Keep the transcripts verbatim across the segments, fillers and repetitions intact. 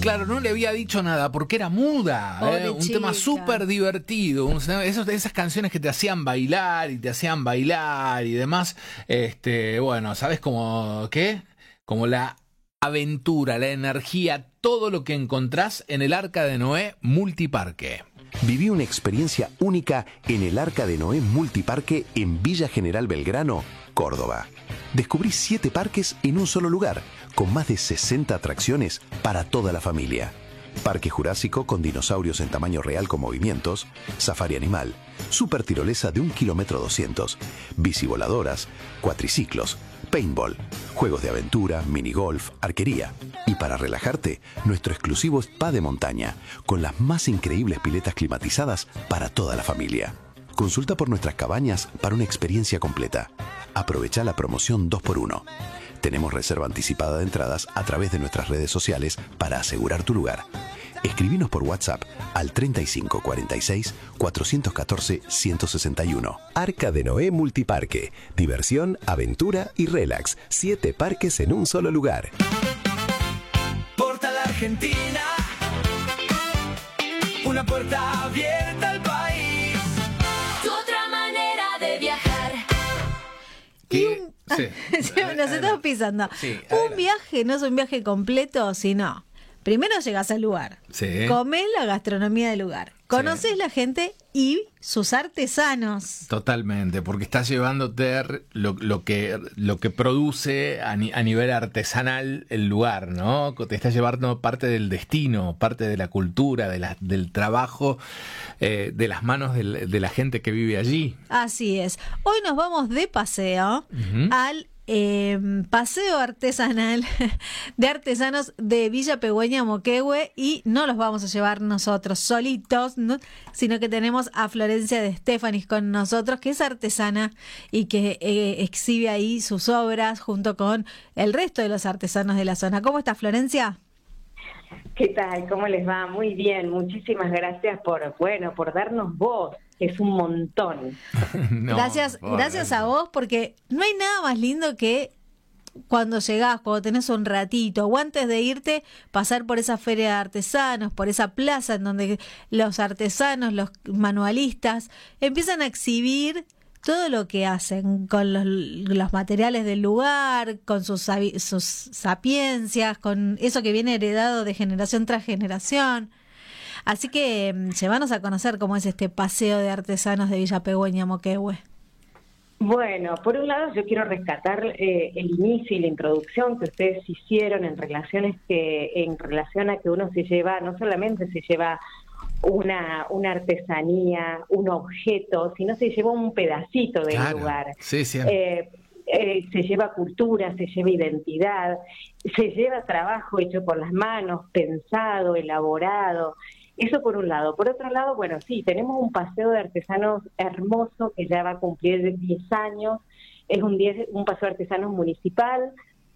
claro, no le había dicho nada porque era muda. Eh, un tema súper divertido. Un, esos, esas canciones que te hacían bailar y te hacían bailar y demás. Este, bueno, ¿sabes cómo qué? Como la aventura, la energía, todo lo que encontrás en el Arca de Noé Multiparque. Viví una experiencia única en el Arca de Noé Multiparque en Villa General Belgrano, Córdoba. Descubrí siete parques en un solo lugar, con más de sesenta atracciones para toda la familia. Parque Jurásico con dinosaurios en tamaño real con movimientos, safari animal, super tirolesa de un kilómetro doscientos, bicivoladoras, cuatriciclos, paintball, juegos de aventura, minigolf, arquería. Y para relajarte, nuestro exclusivo spa de montaña, con las más increíbles piletas climatizadas para toda la familia. Consulta por nuestras cabañas para una experiencia completa. Aprovecha la promoción dos por uno. Tenemos reserva anticipada de entradas a través de nuestras redes sociales para asegurar tu lugar. Escribinos por WhatsApp al treinta y cinco cuarenta y seis cuatrocientos catorce ciento sesenta y uno. Arca de Noé Multiparque. Diversión, aventura y relax. Siete parques en un solo lugar. Portal Argentina. Una puerta abierta al país. Tu otra manera de viajar. Y un... sí. Nos estamos pisando. Sí, un viaje no es un viaje completo, sino primero llegas al lugar, sí. comés la gastronomía del lugar, conocés sí. la gente y sus artesanos. Totalmente, porque estás llevándote lo, lo que lo que produce a, ni, a nivel artesanal el lugar, ¿no? Te estás llevando parte del destino, parte de la cultura, de la, del trabajo, eh, de las manos del, de la gente que vive allí. Así es. Hoy nos vamos de paseo uh-huh. al Eh, paseo artesanal de artesanos de Villa Pegüeña, Moquehue, y no los vamos a llevar nosotros solitos, ¿no? Sino que tenemos a Florencia de Estefanis con nosotros, que es artesana y que eh, exhibe ahí sus obras junto con el resto de los artesanos de la zona. ¿Cómo estás, Florencia? ¿Qué tal? ¿Cómo les va? Muy bien, muchísimas gracias por, bueno, por darnos voz. Es un montón. no, gracias, gracias a vos, porque no hay nada más lindo que cuando llegás, cuando tenés un ratito, o antes de irte, pasar por esa feria de artesanos, por esa plaza en donde los artesanos, los manualistas, empiezan a exhibir todo lo que hacen con los, los materiales del lugar, con sus, sus sapiencias, con eso que viene heredado de generación tras generación. Así que llévanos a conocer cómo es este paseo de artesanos de Villa Pegüeña, Moquehue. Bueno, por un lado yo quiero rescatar eh, el inicio y la introducción que ustedes hicieron en relaciones que en relación a que uno se lleva, no solamente se lleva una una artesanía, un objeto, sino se lleva un pedacito del claro. lugar. Sí, sí. Eh, eh, se lleva cultura, se lleva identidad, se lleva trabajo hecho por las manos, pensado, elaborado. Eso por un lado. Por otro lado, bueno, sí, tenemos un paseo de artesanos hermoso que ya va a cumplir diez años. Es un, diez, un paseo de artesanos municipal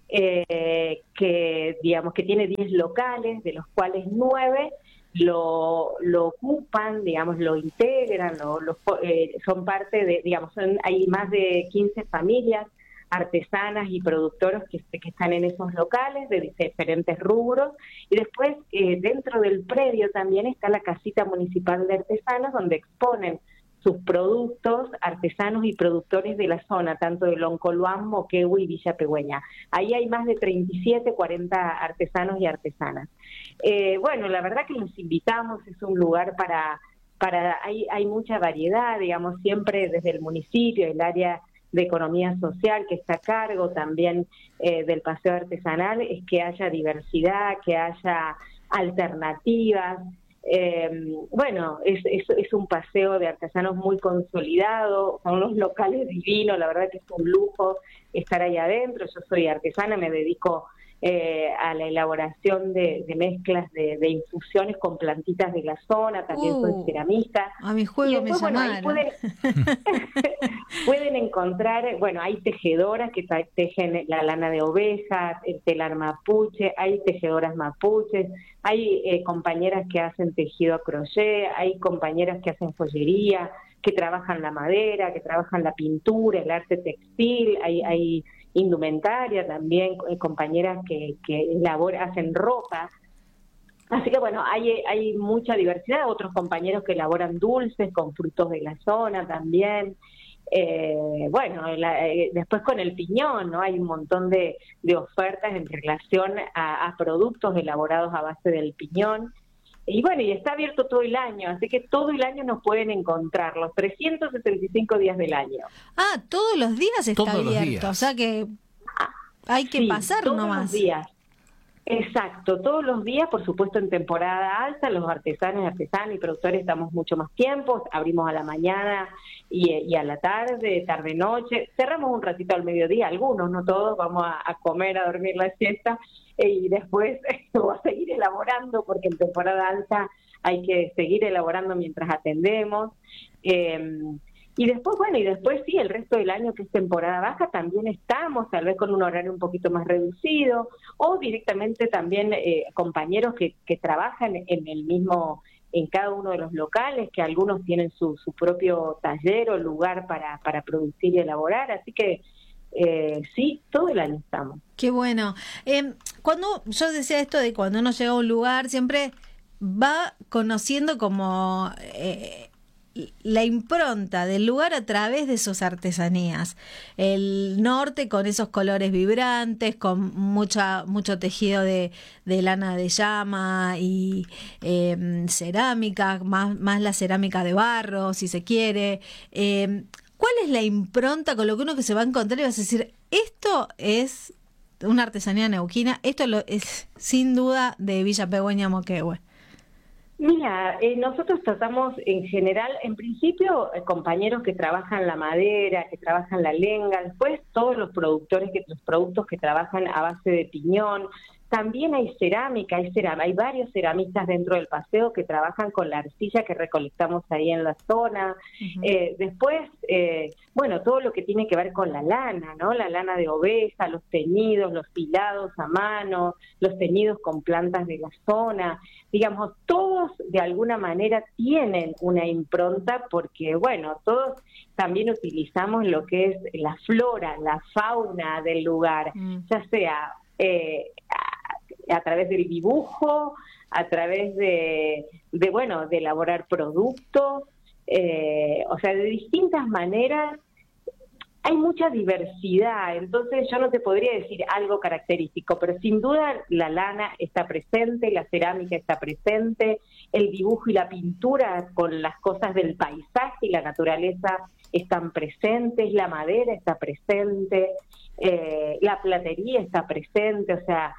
eh, que, digamos, que tiene diez locales, de los cuales nueve lo, lo ocupan, digamos, lo integran, lo, lo, eh, son parte de, digamos, son, hay más de quince familias artesanas y productoros que, que están en esos locales de diferentes rubros, y después eh, dentro del predio también está la casita municipal de artesanos donde exponen sus productos artesanos y productores de la zona, tanto de Loncoluán, Moquehue y Villa Pegüeña. Ahí hay más de treinta y siete, cuarenta artesanos y artesanas. Eh, bueno, la verdad que los invitamos, es un lugar para, para hay, hay mucha variedad, digamos, siempre desde el municipio, el área de economía social que está a cargo también eh, del paseo artesanal, es que haya diversidad, que haya alternativas. Eh, bueno, es, es, es un paseo de artesanos muy consolidado, son unos locales divinos, la verdad que es un lujo estar ahí adentro. Yo soy artesana, me dedico eh, a la elaboración de, de mezclas de, de infusiones con plantitas de la zona, también uh, soy ceramista. A mi juego y después, me bueno, llamaron. Ahí pueden, pueden encontrar, bueno, hay tejedoras que tejen la lana de oveja, el telar mapuche, hay tejedoras mapuches, hay eh, compañeras que hacen tejido a crochet, hay compañeras que hacen joyería, que trabajan la madera, que trabajan la pintura, el arte textil, hay, hay indumentaria también, hay compañeras que, que elaboran, hacen ropa. Así que bueno, hay, hay mucha diversidad, otros compañeros que elaboran dulces con frutos de la zona también. Eh, bueno, la, eh, después con el piñón, ¿no? Hay un montón de, de ofertas en relación a, a productos elaborados a base del piñón. Y bueno, y está abierto todo el año, así que todo el año nos pueden encontrar, los trescientos sesenta y cinco días del año. Ah, todos los días está Todos los abierto, días. o sea que hay que Sí, pasar todos nomás. los días. Exacto, todos los días, por supuesto en temporada alta, los artesanos y artesanas y productores estamos mucho más tiempo, abrimos a la mañana y, y a la tarde, tarde-noche, cerramos un ratito al mediodía, algunos, no todos, vamos a, a comer, a dormir la siesta y después o a seguir elaborando, porque en temporada alta hay que seguir elaborando mientras atendemos. Eh, Y después, bueno, y después sí, el resto del año que es temporada baja también estamos, tal vez con un horario un poquito más reducido, o directamente también eh, compañeros que, que trabajan en el mismo, en cada uno de los locales, que algunos tienen su, su propio taller o lugar para, para producir y elaborar, así que eh, sí, todo el año estamos. Qué bueno. Eh, cuando yo decía esto de cuando uno llega a un lugar, siempre va conociendo como... Eh, la impronta del lugar a través de sus artesanías. El norte con esos colores vibrantes, con mucha mucho tejido de, de lana de llama y eh, cerámica, más, más la cerámica de barro, si se quiere. Eh, ¿Cuál es la impronta con lo que uno que se va a encontrar y vas a decir, esto es una artesanía neuquina, esto lo, es sin duda de Villa Pegüeña Moquehue? Mira, eh, nosotros tratamos en general, en principio, eh, compañeros que trabajan la madera, que trabajan la lenga, después todos los productores, que los productos que trabajan a base de piñón. También hay cerámica, hay cerámica, hay varios ceramistas dentro del paseo que trabajan con la arcilla que recolectamos ahí en la zona. Uh-huh. Eh, después, eh, bueno, todo lo que tiene que ver con la lana, ¿no? La lana de oveja, los teñidos, los hilados a mano, los teñidos con plantas de la zona. Digamos, todos de alguna manera tienen una impronta porque, bueno, todos también utilizamos lo que es la flora, la fauna del lugar, uh-huh. ya sea... Eh, a, a través del dibujo, a través de, de bueno, de elaborar productos, eh, o sea, de distintas maneras. Hay mucha diversidad, entonces yo no te podría decir algo característico, pero sin duda la lana está presente, la cerámica está presente, el dibujo y la pintura con las cosas del paisaje y la naturaleza están presentes, la madera está presente, eh, la platería está presente, o sea,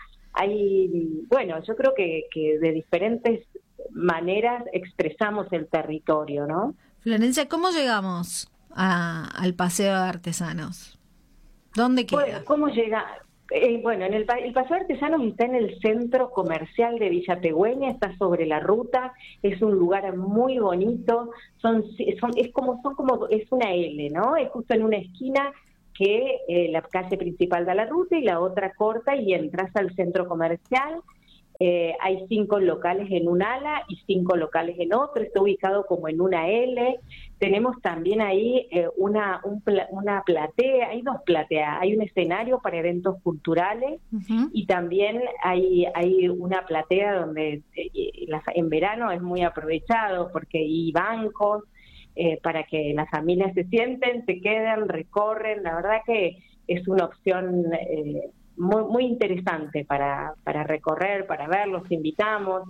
hay, bueno, yo creo que, que de diferentes maneras expresamos el territorio, ¿no? Florencia, ¿cómo llegamos a, al Paseo de Artesanos? ¿Dónde queda? Bueno, ¿cómo llega? Eh, bueno, en el, el Paseo de Artesanos está en el centro comercial de Villa Pegüeña, está sobre la ruta, es un lugar muy bonito, son, son es como son como es una L, ¿no? Es justo en una esquina que eh, la calle principal da la ruta y la otra corta y entras al centro comercial. Eh, hay cinco locales en un ala y cinco locales en otro, está ubicado como en una L. Tenemos también ahí eh, una, un pla, una platea, hay dos plateas, hay un escenario para eventos culturales uh-huh. y también hay, hay una platea donde eh, la, en verano es muy aprovechado porque hay bancos eh, para que las familias se sienten, se queden, recorren, la verdad que es una opción... Eh, muy muy interesante para para recorrer, para ver, los invitamos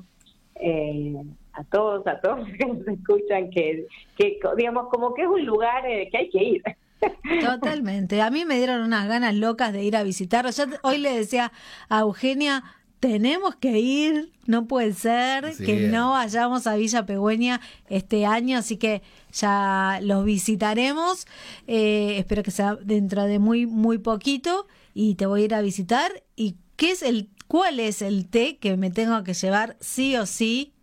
eh, a todos, a todos los que nos escuchan, que, que digamos como que es un lugar eh, que hay que ir. Totalmente, a mí me dieron unas ganas locas de ir a visitarlo. Yo hoy le decía a Eugenia, tenemos que ir, no puede ser sí, que bien. no vayamos a Villa Pegüeña este año, así que ya los visitaremos, eh, espero que sea dentro de muy muy poquito. Y te voy a ir a visitar. ¿Y qué es el, cuál es el té que me tengo que llevar sí o sí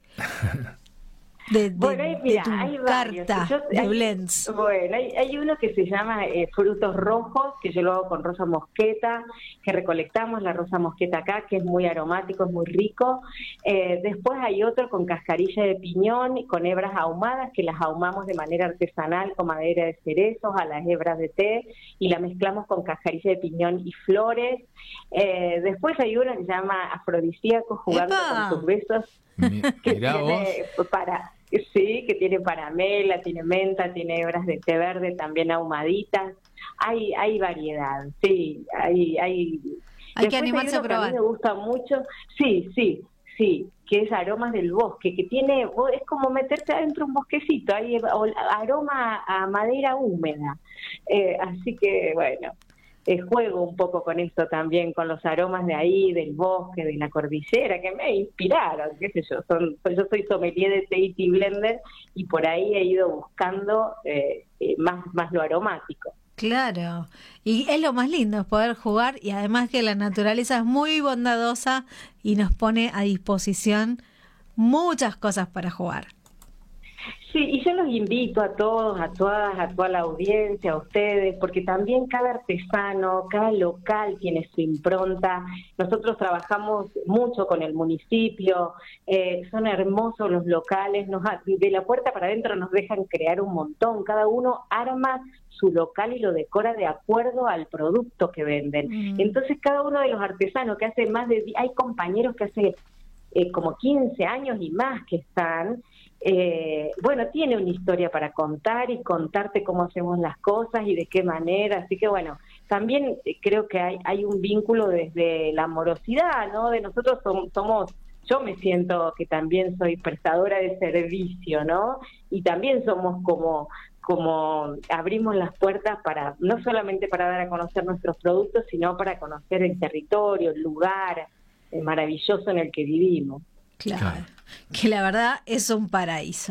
de, de, bueno, hay, mira, de tu hay carta yo, de hay, blends? Bueno, hay, hay uno que se llama eh, frutos rojos, que yo lo hago con rosa mosqueta, que recolectamos la rosa mosqueta acá, que es muy aromático, es muy rico. Eh, después hay otro con cascarilla de piñón y con hebras ahumadas, que las ahumamos de manera artesanal con madera de cerezos a las hebras de té y la mezclamos con cascarilla de piñón y flores. Eh, después hay uno que se llama afrodisíaco, jugando ¡Epa! Con tus besos. Mi, que mirá tiene vos. para sí, que tiene paramela, tiene menta, tiene hebras de té verde también ahumaditas. Hay hay variedad, sí, hay hay Hay que Después animarse hay a uno que a probar. mí me gusta mucho, sí, sí, sí, que es aromas del bosque, que tiene, es como meterte adentro un bosquecito, hay aroma a madera húmeda, eh, así que bueno, eh, juego un poco con esto también, con los aromas de ahí, del bosque, de la cordillera, que me inspiraron, qué sé yo, son, yo soy sommelier de té y tea blender y por ahí he ido buscando eh, eh, más, más lo aromático. Claro, y es lo más lindo, es poder jugar y además que la naturaleza es muy bondadosa y nos pone a disposición muchas cosas para jugar. Sí, y yo los invito a todos, a todas, a toda la audiencia, a ustedes, porque también cada artesano, cada local tiene su impronta. Nosotros trabajamos mucho con el municipio, eh, son hermosos los locales, nos, de la puerta para adentro nos dejan crear un montón, cada uno arma su local y lo decora de acuerdo al producto que venden. Mm. Entonces cada uno de los artesanos que hace más de... hay compañeros que hace eh, como quince años y más que están... Eh, bueno, tiene una historia para contar y contarte cómo hacemos las cosas y de qué manera, así que bueno, también creo que hay, hay un vínculo desde la amorosidad, ¿no? De nosotros somos, somos, yo me siento que también soy prestadora de servicio, ¿no? Y también somos como, como abrimos las puertas para, no solamente para dar a conocer nuestros productos, sino para conocer el territorio, el lugar el maravilloso en el que vivimos. Claro. Claro. Que la verdad es un paraíso.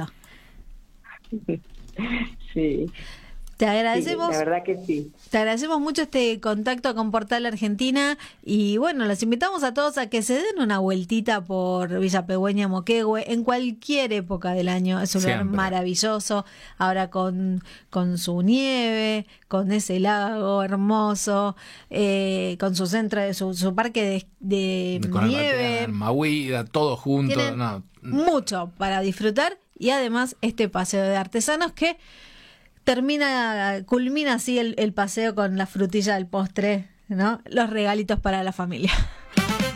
Sí. Te agradecemos. Sí, la verdad que sí. Te agradecemos mucho este contacto con Portal Argentina y bueno, los invitamos a todos a que se den una vueltita por Villa Pegüeña, Moquegüe, en cualquier época del año. Es un lugar maravilloso, ahora con, con su nieve, con ese lago hermoso, eh, con su centro, de su, su parque de, de con nieve. El Mahuida, todo junto. No. Mucho para disfrutar y además este paseo de artesanos que termina, culmina así el, el paseo con la frutilla del postre, ¿no? Los regalitos para la familia.